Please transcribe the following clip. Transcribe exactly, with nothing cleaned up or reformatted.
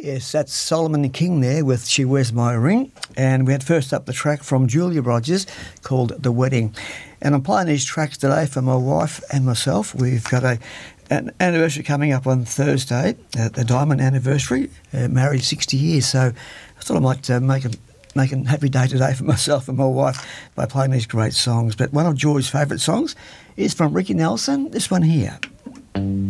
Yes, that's Solomon King there with She Wears My Ring. And we had first up the track from Julia Rogers called The Wedding. And I'm playing these tracks today for my wife and myself. We've got a an anniversary coming up on Thursday, uh, the diamond anniversary, uh, married sixty years. So I thought I might uh, make a make a happy day today for myself and my wife by playing these great songs. But one of Joy's favourite songs is from Ricky Nelson, this one here.